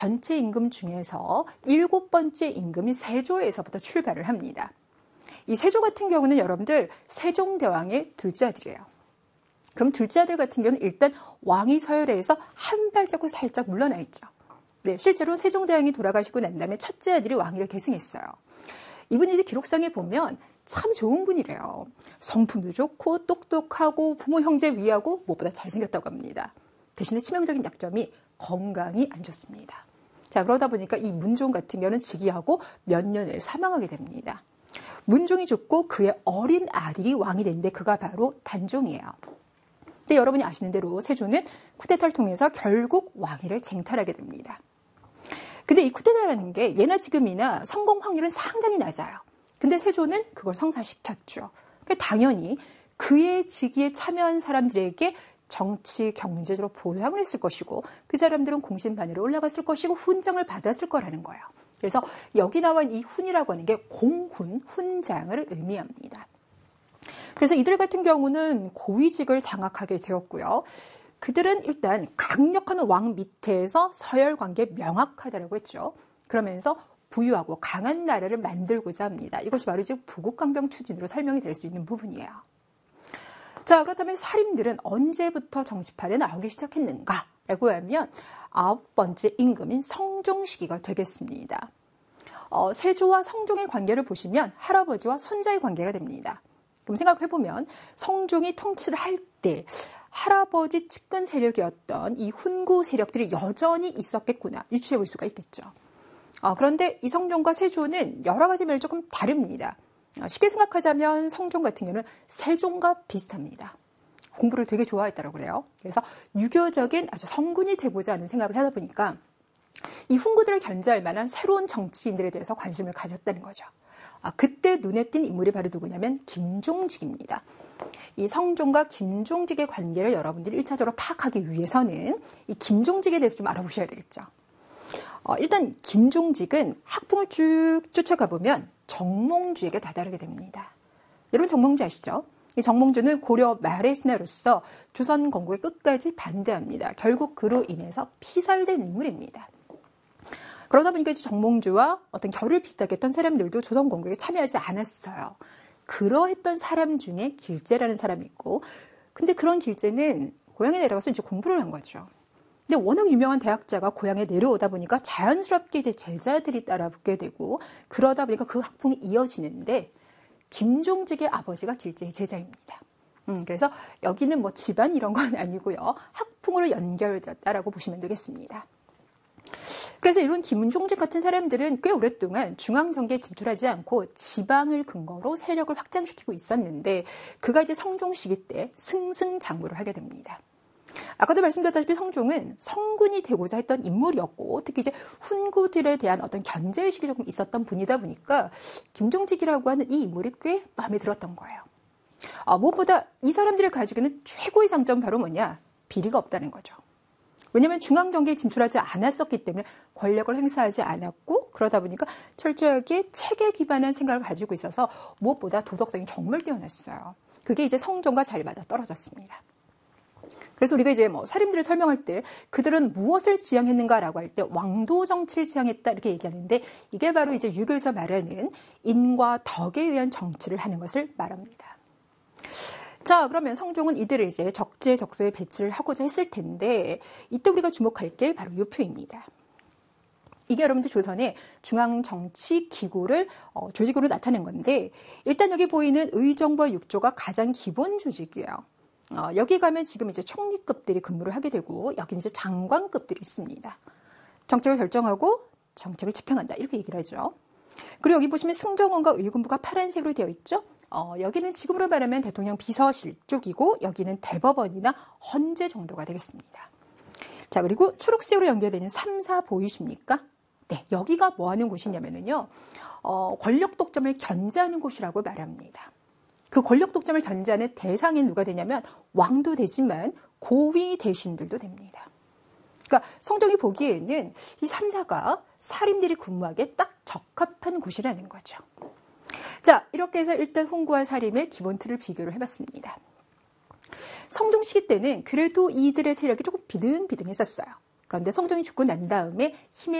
전체 임금 중에서 7번째 임금인 세조에서부터 출발을 합니다. 이 세조 같은 경우는 여러분들 세종대왕의 둘째 아들이에요. 그럼 둘째 아들 같은 경우는 일단 왕위 서열에서 한 발자국 살짝 물러나 있죠. 네, 실제로 세종대왕이 돌아가시고 난 다음에 첫째 아들이 왕위를 계승했어요. 이분이 이제 기록상에 보면 참 좋은 분이래요. 성품도 좋고 똑똑하고 부모 형제 위하고 무엇보다 잘생겼다고 합니다. 대신에 치명적인 약점이 건강이 안 좋습니다. 자, 그러다 보니까 이 문종 같은 경우는 즉위하고 몇 년 후에 사망하게 됩니다. 문종이 죽고 그의 어린 아들이 왕이 됐는데 그가 바로 단종이에요. 근데 여러분이 아시는 대로 세조는 쿠데타를 통해서 결국 왕위를 쟁탈하게 됩니다. 근데 이 쿠데타라는 게 예나 지금이나 성공 확률은 상당히 낮아요. 근데 세조는 그걸 성사시켰죠. 당연히 그의 즉위에 참여한 사람들에게 정치, 경제적으로 보상을 했을 것이고 그 사람들은 공신반열에 올라갔을 것이고 훈장을 받았을 거라는 거예요. 그래서 여기 나와 이 훈이라고 하는 게 공훈, 훈장을 의미합니다. 그래서 이들 같은 경우는 고위직을 장악하게 되었고요. 그들은 일단 강력한 왕 밑에서 서열 관계 명확하다라고 했죠. 그러면서 부유하고 강한 나라를 만들고자 합니다. 이것이 바로 지금 부국강병 추진으로 설명이 될 수 있는 부분이에요. 자, 그렇다면 사림들은 언제부터 정치판에 나오기 시작했는가라고 하면 9번째 임금인 성종 시기가 되겠습니다. 세조와 성종의 관계를 보시면 할아버지와 손자의 관계가 됩니다. 그럼 생각해보면 성종이 통치를 할 때 할아버지 측근 세력이었던 이 훈구 세력들이 여전히 있었겠구나 유추해 볼 수가 있겠죠. 그런데 이 성종과 세조는 여러 가지 면이 조금 다릅니다. 쉽게 생각하자면 성종 같은 경우는 세종과 비슷합니다. 공부를 되게 좋아했다고 그래요. 그래서 유교적인 아주 성군이 되고자 하는 생각을 하다 보니까 이 훈구들을 견제할 만한 새로운 정치인들에 대해서 관심을 가졌다는 거죠. 그때 눈에 띈 인물이 바로 누구냐면 김종직입니다. 이 성종과 김종직의 관계를 여러분들이 1차적으로 파악하기 위해서는 이 김종직에 대해서 좀 알아보셔야 되겠죠. 일단 김종직은 학풍을 쭉 쫓아가 보면 정몽주에게 다다르게 됩니다. 여러분 정몽주 아시죠? 이 정몽주는 고려 말의 신하로서 조선 건국에 끝까지 반대합니다. 결국 그로 인해서 피살된 인물입니다. 그러다 보니까 이제 정몽주와 어떤 결을 비슷하게 했던 사람들도 조선 건국에 참여하지 않았어요. 그러했던 사람 중에 길제라는 사람이 있고, 근데 그런 길제는 고향에 내려가서 이제 공부를 한 거죠. 근데 워낙 유명한 대학자가 고향에 내려오다 보니까 자연스럽게 이제 제자들이 따라붙게 되고, 그러다 보니까 그 학풍이 이어지는데, 김종직의 아버지가 길제의 제자입니다. 그래서 여기는 뭐 집안 이런 건 아니고요. 학풍으로 연결되었다라고 보시면 되겠습니다. 그래서 이런 김종직 같은 사람들은 꽤 오랫동안 중앙정계에 진출하지 않고 지방을 근거로 세력을 확장시키고 있었는데 그가 이제 성종 시기 때 승승장구를 하게 됩니다. 아까도 말씀드렸다시피 성종은 성군이 되고자 했던 인물이었고 특히 이제 훈구들에 대한 어떤 견제의식이 조금 있었던 분이다 보니까 김종직이라고 하는 이 인물이 꽤 마음에 들었던 거예요. 무엇보다 이 사람들이 가지고 있는 최고의 장점은 바로 뭐냐? 비리가 없다는 거죠. 왜냐하면 중앙정계에 진출하지 않았었기 때문에 권력을 행사하지 않았고 그러다 보니까 철저하게 체계 기반한 생각을 가지고 있어서 무엇보다 도덕성이 정말 뛰어났어요. 그게 이제 성종과 잘 맞아 떨어졌습니다. 그래서 우리가 이제 뭐 사림들을 설명할 때 그들은 무엇을 지향했는가라고 할 때 왕도 정치를 지향했다 이렇게 얘기하는데 이게 바로 이제 유교에서 말하는 인과 덕에 의한 정치를 하는 것을 말합니다. 자, 그러면 성종은 이들을 이제 적재적소에 배치를 하고자 했을 텐데 이때 우리가 주목할 게 바로 이 표입니다. 이게 여러분들 조선의 중앙정치기구를 조직으로 나타낸 건데 일단 여기 보이는 의정부와 육조가 가장 기본 조직이에요. 여기 가면 지금 이제 총리급들이 근무를 하게 되고 여기는 이제 장관급들이 있습니다. 정책을 결정하고 정책을 집행한다 이렇게 얘기를 하죠. 그리고 여기 보시면 승정원과 의군부가 파란색으로 되어 있죠. 여기는 지금으로 말하면 대통령 비서실 쪽이고 여기는 대법원이나 헌재 정도가 되겠습니다. 자, 그리고 초록색으로 연결되는 3사 보이십니까? 네, 여기가 뭐 하는 곳이냐면요. 권력 독점을 견제하는 곳이라고 말합니다. 그 권력 독점을 견제하는 대상인 누가 되냐면 왕도 되지만 고위 대신들도 됩니다. 그러니까 성종이 보기에는 이 3사가 사림들이 근무하기에 딱 적합한 곳이라는 거죠. 자, 이렇게 해서 일단 훈구와 사림의 기본 틀을 비교를 해봤습니다. 성종 시기 때는 그래도 이들의 세력이 조금 비등비등했었어요. 그런데 성종이 죽고 난 다음에 힘의